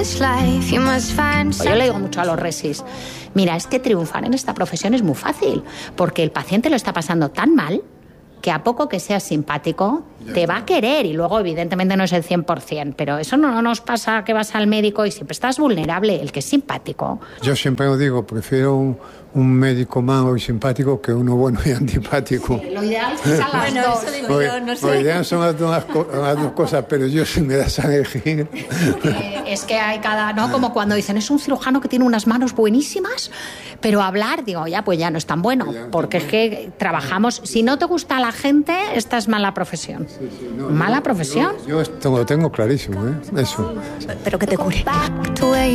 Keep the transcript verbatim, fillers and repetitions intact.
Yo le digo mucho a los resis, mira, es que triunfar en esta profesión es muy fácil, porque el paciente lo está pasando tan mal que a poco que seas simpático te va a querer, y luego evidentemente no es el cien por ciento, pero eso no nos pasa que vas al médico y siempre estás vulnerable, el que es simpático. Yo siempre lo digo, prefiero un, un médico malo y simpático que uno bueno y antipático. Sí, lo ideal es que sean las bueno, dos. Eso digo yo, no sé. Lo ideal son las dos, las dos cosas, pero yo si me das a elegir... Eh, es que hay cada, ¿no? Como cuando dicen, es un cirujano que tiene unas manos buenísimas, pero hablar, digo, ya, pues ya no es tan bueno, porque es que trabajamos, si no te gusta la gente, esta es mala profesión. Sí, sí, no, mala yo, profesión. Yo, yo esto lo tengo clarísimo, ¿eh? Eso. Pero que te cure.